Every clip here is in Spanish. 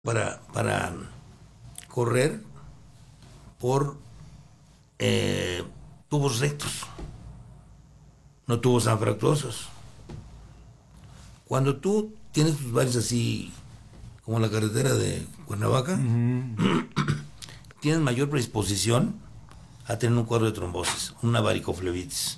para correr por tubos rectos, no tubos anfractuosos. Cuando tú tienes tus varios así, como la carretera de Cuernavaca, tienes mayor predisposición a tener un cuadro de trombosis, una varicoflebitis.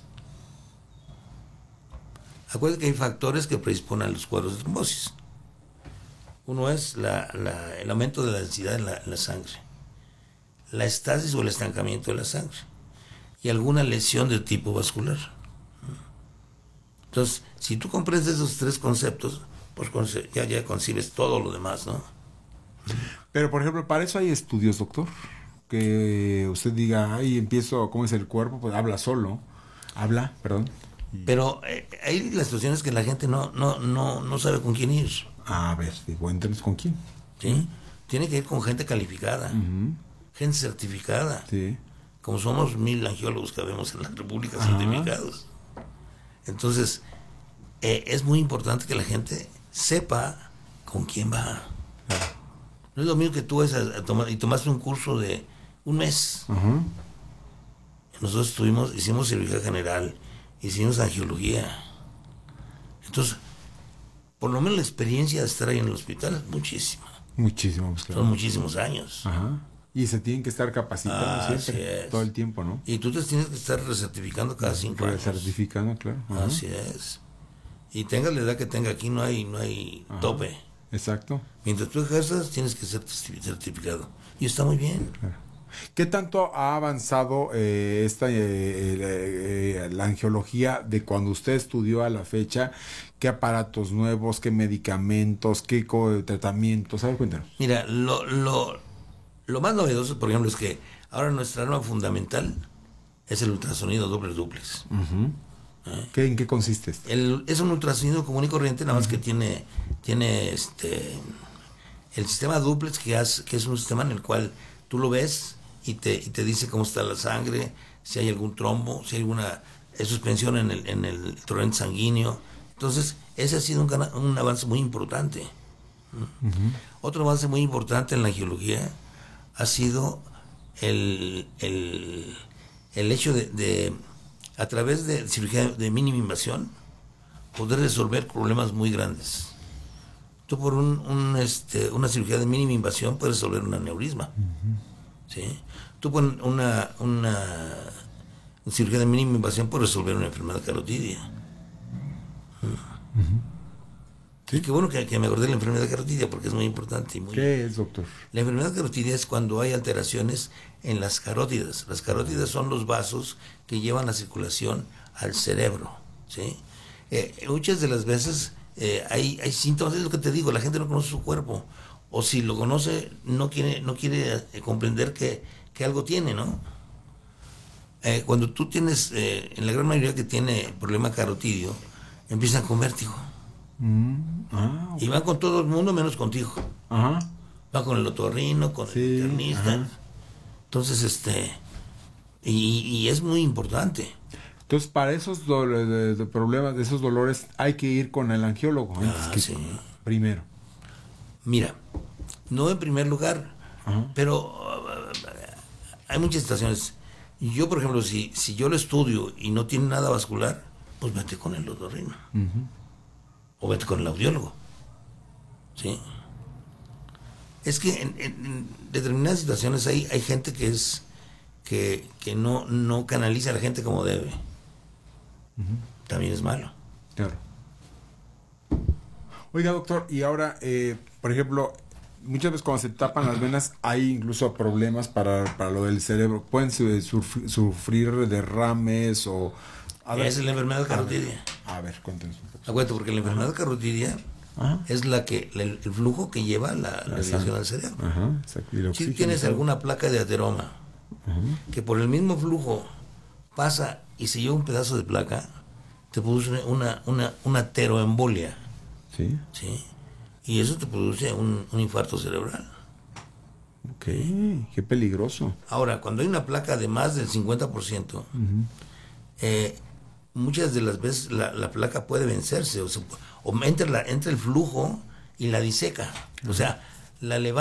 Acuérdate que hay factores que predisponen a los cuadros de trombosis. Uno es el aumento de la densidad en la sangre, la estasis o el estancamiento de la sangre y alguna lesión de tipo vascular. Entonces, si tú comprendes esos tres conceptos, pues ya concibes todo lo demás, ¿no? Pero, por ejemplo, para eso hay estudios, doctor. Que usted diga, ay, empiezo, ¿cómo es el cuerpo? Pues habla, perdón. Pero hay las situaciones que la gente no sabe con quién ir. A ver, digo, entonces, ¿con quién? ¿Sí? Tiene que ir con gente calificada, gente certificada. Sí. Como somos 1000 angiólogos que vemos en la República certificados. Entonces, es muy importante que la gente sepa con quién va. No es lo mismo que tú vas a tomar y tomaste un curso de un mes. Nosotros hicimos cirugía general, hicimos angiología. Entonces, por lo menos la experiencia de estar ahí en el hospital es muchísima. Muchísimo, pues, claro. Son muchísimos años. Y se tienen que estar capacitando siempre, todo el tiempo, ¿no? Y tú te tienes que estar recertificando cada 5 años. Recertificando, claro. Así es. Y tengas la edad que tenga aquí, no hay tope. Exacto. Mientras tú ejerzas, tienes que ser certificado. Y está muy bien. Claro. ¿Qué tanto ha avanzado la angiología de cuando usted estudió a la fecha? ¿Qué aparatos nuevos, qué medicamentos, qué tratamientos? A ver, cuéntanos. Mira, lo más novedoso, por ejemplo, es que ahora nuestra arma fundamental es el ultrasonido Doppler duplex. ¿En qué consiste esto? Es un ultrasonido común y corriente, nada más que tiene el sistema duplex, que es un sistema en el cual tú lo ves y te dice cómo está la sangre, si hay algún trombo, si hay alguna suspensión en el torrente sanguíneo. Entonces, ese ha sido un avance muy importante. Otro avance muy importante en la angiología ha sido el hecho de a través de cirugía de mínima invasión poder resolver problemas muy grandes. Tú por una cirugía de mínima invasión puedes resolver un aneurisma. ¿Sí? Tú por una cirugía de mínima invasión puedes resolver una enfermedad carotidia. ¿Sí? Y qué bueno que me acordé de la enfermedad carotidia, porque es muy importante. ¿Qué es, doctor? La enfermedad carotidia es cuando hay alteraciones en las carótidas. Las carótidas son los vasos que llevan la circulación al cerebro. ¿Sí? Muchas de las veces hay síntomas, es lo que te digo, la gente no conoce su cuerpo, o si lo conoce no quiere comprender que algo tiene, ¿no? Cuando tú tienes, en la gran mayoría que tiene problema carotidio, empiezan con vértigo. Okay. Y van con todo el mundo menos contigo. Van con el otorrino, con el internista. Entonces, y es muy importante. Entonces, para esos problemas, de esos dolores, hay que ir con el angiólogo. Sí. Primero. Mira, no en primer lugar, pero hay muchas situaciones. Yo, por ejemplo, si yo lo estudio y no tiene nada vascular, pues vete con el otorrino. O vete con el audiólogo. ¿Sí? Es que en determinadas situaciones hay gente que no canaliza a la gente como debe. También es malo. Claro. Oiga, doctor, y ahora, por ejemplo, muchas veces cuando se tapan las venas hay incluso problemas para lo del cerebro. Pueden sufrir derrames o... Esa es la enfermedad carotidia. A ver, cuéntenos un poco. Acuérdate, porque la enfermedad carotidia es el flujo que lleva la irrigación al cerebro. Si tienes alguna placa de ateroma que por el mismo flujo pasa y se lleva un pedazo de placa, te produce una ateroembolia. ¿Sí? Y eso te produce un infarto cerebral. Ok, qué peligroso. Ahora, cuando hay una placa de más del 50%, muchas de las veces la placa puede vencerse, o entra el flujo y la diseca. O sea, la levanta